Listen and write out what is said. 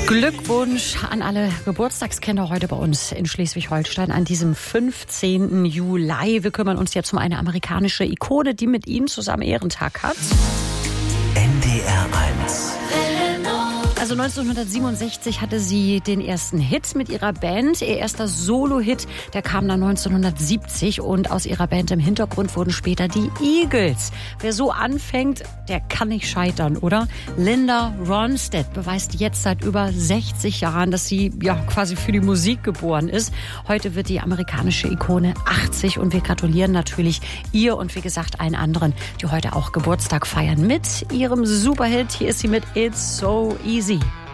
Glückwunsch an alle Geburtstagskinder heute bei uns in Schleswig-Holstein an diesem 15. Juli. Wir kümmern uns jetzt um eine amerikanische Ikone, die mit Ihnen zusammen Ehrentag hat. NDR 1. Also 1967 hatte sie den ersten Hit mit ihrer Band. Ihr erster Solo-Hit, der kam dann 1970 und aus ihrer Band im Hintergrund wurden später die Eagles. Wer so anfängt, der kann nicht scheitern, oder? Linda Ronstadt beweist jetzt seit über 60 Jahren, dass sie ja quasi für die Musik geboren ist. Heute wird die amerikanische Ikone 80 und wir gratulieren natürlich ihr und wie gesagt allen anderen, die heute auch Geburtstag feiern mit ihrem Superhit. Hier ist sie mit It's So Easy.